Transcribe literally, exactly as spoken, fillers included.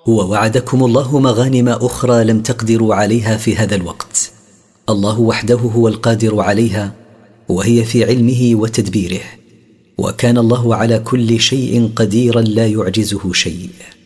هو وعدكم الله مغانم أخرى لم تقدروا عليها في هذا الوقت. الله وحده هو القادر عليها، وهي في علمه وتدبيره، وكان الله على كل شيء قديرا لا يعجزه شيء.